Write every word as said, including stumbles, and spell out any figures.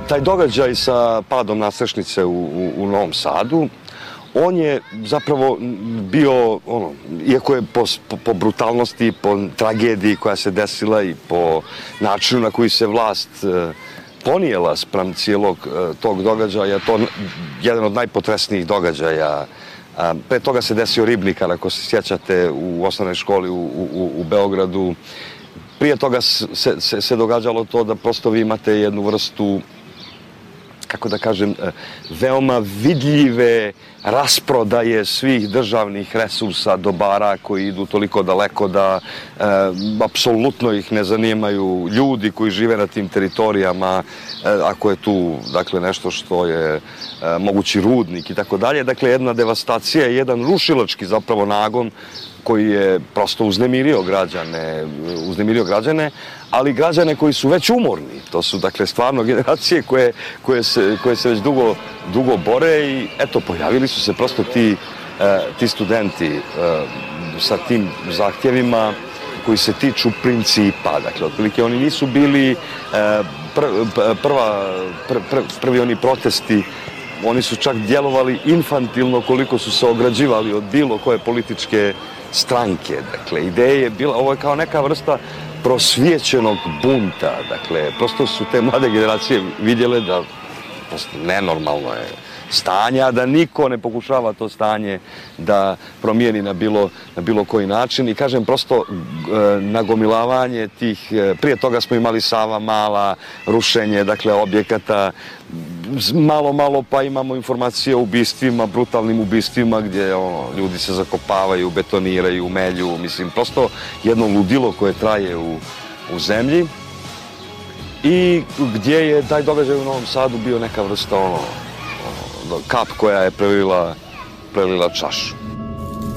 taj događaj sa padom nadstrešnice u, u, u Novom Sadu, on je zapravo bio, ono, iako je po, po, po brutalnosti, po tragediji koja se desila i po načinu na koji se vlast e, ponijela spram cijelog e, tog događaja, to je jedan od najpotresnijih događaja. A, pre toga se desio Ribnikar, ako se sjećate, u osnovnoj školi u, u, u Beogradu. Prije toga se, se, se događalo to da prosto vi imate jednu vrstu, kako da kažem, veoma vidljive rasprodaje svih državnih resursa, dobara koji idu toliko daleko da e, apsolutno ih ne zanimaju ljudi koji žive na tim teritorijama, e, ako je tu, dakle, nešto što je e, mogući rudnik i tako dalje. Dakle, jedna devastacija, jedan rušilački zapravo nagon koji je prosto uznemirio građane, uznemirio građane, ali građane koji su već umorni. To su, dakle, stvarno generacije koje, koje, se, koje se već dugo, dugo bore i eto, pojavili su se prosto ti, eh, ti studenti eh, sa tim zahtjevima koji se tiču principa. Dakle, otprilike oni nisu bili eh, pr, prva, pr, pr, prvi oni protesti. Oni su čak djelovali infantilno koliko su se ograđivali od bilo koje političke stranke. Dakle, ideja je bila, ovo je kao neka vrsta prosvijećenog bunta. Dakle, prosto su te mlade generacije vidjele da prosto nenormalno je stanje, a da niko ne pokušava to stanje da promijeni na bilo, na bilo koji način. I kažem, prosto e, nagomilavanje tih, e, prije toga smo imali Sava Mala, rušenje, dakle, objekata, malo, malo pa imamo informacije o ubistvima, brutalnim ubistvima gdje ono, ljudi se zakopavaju, betoniraju, melju, mislim, prosto jedno ludilo koje traje u, u zemlji i gdje je taj događaj u Novom Sadu bio neka vrsta ono, ono kap koja je prelila, prelila čašu.